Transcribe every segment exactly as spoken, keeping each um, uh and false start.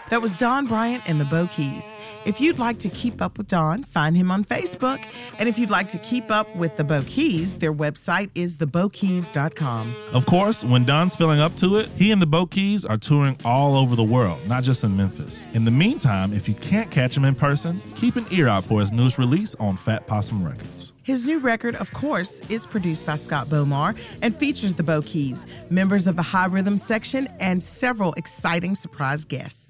That was Don Bryant and the Bo Keys. If you'd like to keep up with Don, find him on Facebook. And if you'd like to keep up with the Bo Keys, their website is the bo keys dot com. Of course, when Don's feeling up to it, he and the Bo Keys are touring all over the world, not just in Memphis. In the meantime, if you can't catch him in person, keep an ear out for his newest release on Fat Possum Records. His new record, of course, is produced by Scott Bomar and features the Bo Keys, members of the High Rhythm section, and several exciting surprise guests.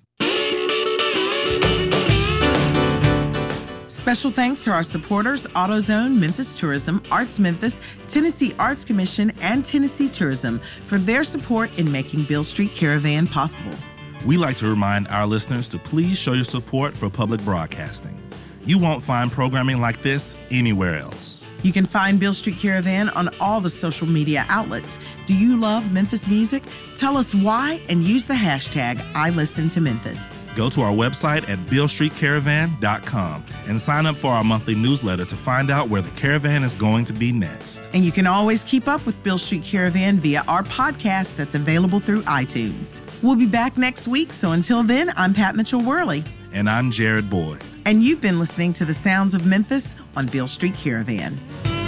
Special thanks to our supporters, AutoZone, Memphis Tourism, Arts Memphis, Tennessee Arts Commission, and Tennessee Tourism for their support in making Beale Street Caravan possible. We like to remind our listeners to please show your support for public broadcasting. You won't find programming like this anywhere else. You can find Beale Street Caravan on all the social media outlets. Do you love Memphis music? Tell us why and use the hashtag I Listen to Memphis. Go to our website at beale street caravan dot com and sign up for our monthly newsletter to find out where the caravan is going to be next. And you can always keep up with Beale Street Caravan via our podcast that's available through iTunes. We'll be back next week, so until then, I'm Pat Mitchell-Worley. And I'm Jared Boyd. And you've been listening to the sounds of Memphis on Beale Street Caravan.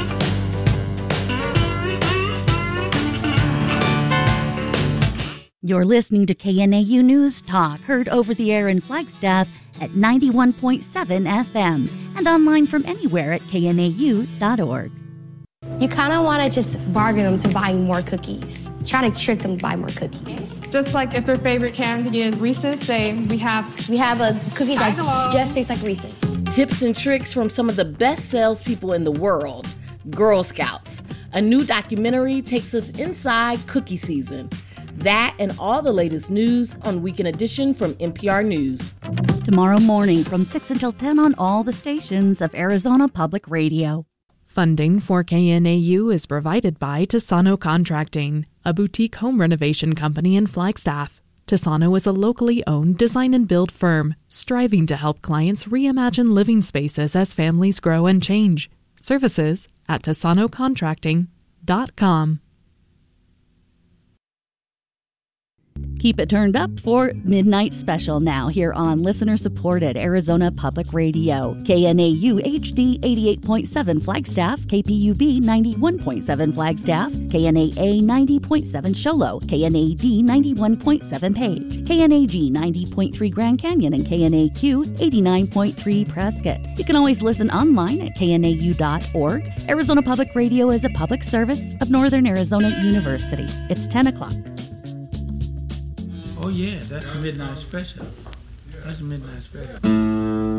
You're listening to K N A U News Talk, heard over the air in Flagstaff at ninety-one point seven F M and online from anywhere at k n a u dot org. You kind of want to just bargain them to buying more cookies. Try to trick them to buy more cookies. Just like if their favorite candy is Reese's, say we have... We have a cookie that just tastes like Reese's. Tips and tricks from some of the best salespeople in the world. Girl Scouts. A new documentary takes us inside cookie season. That and all the latest news on Weekend Edition from N P R News. Tomorrow morning from six until ten on all the stations of Arizona Public Radio. Funding for K N A U is provided by Tisano Contracting, a boutique home renovation company in Flagstaff. Tisano is a locally owned design and build firm, striving to help clients reimagine living spaces as families grow and change. Services at tisano contracting dot com. Keep it turned up for Midnight Special now here on listener-supported Arizona Public Radio. K N A U H D eighty-eight point seven Flagstaff, K P U B ninety-one point seven Flagstaff, K N A A ninety point seven Show Low, K N A D ninety-one point seven Page, K N A G ninety point three Grand Canyon, and K N A Q eighty-nine point three Prescott. You can always listen online at k n a u dot org. Arizona Public Radio is a public service of Northern Arizona University. It's ten o'clock. Oh yeah, that's the Midnight Special. That's the Midnight Special.